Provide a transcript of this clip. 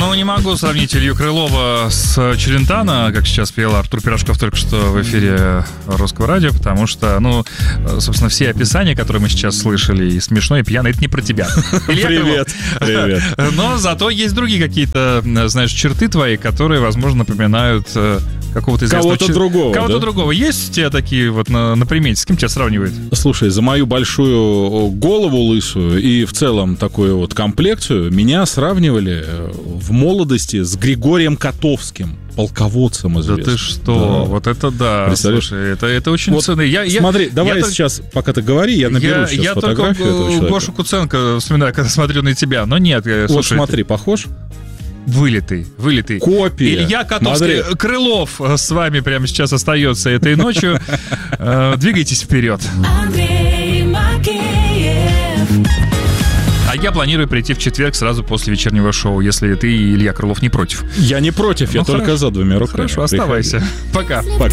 Ну, не могу сравнить Илью Крылова с Челентано, как сейчас пел Артур Пирожков только что в эфире Русского радио, потому что, ну, собственно, все описания, которые мы сейчас слышали, и смешной, и пьяный, это не про тебя. Привет. Но зато есть другие какие-то, знаешь, черты твои, которые, возможно, напоминают какого-то известного... Кого-то другого, Кого-то да? другого. Есть у тебя такие вот на примете? С кем тебя сравнивают? Слушай, за мою большую голову лысую и в целом такую вот комплекцию меня сравнивали в молодости с Григорием Котовским, полководцем известным. Да ты что? Да. Вот это да. Представляешь? Слушай, это очень Вот ценно. смотри, давай сейчас, пока ты говори, я наберу сейчас фотографию этого только человека. Гошу Куценко вспоминаю, когда смотрю на тебя. Но нет, Вот слушай, смотри, похож? Вылитый. Копия. Илья Котовский, Смотри. Крылов с вами прямо сейчас остается этой ночью. Двигайтесь вперед. А я планирую прийти в четверг сразу после вечернего шоу, если ты и Илья Крылов не против. Я не против, я Ну, только хорошо. за двумя руками. Хорошо, оставайся. Пока.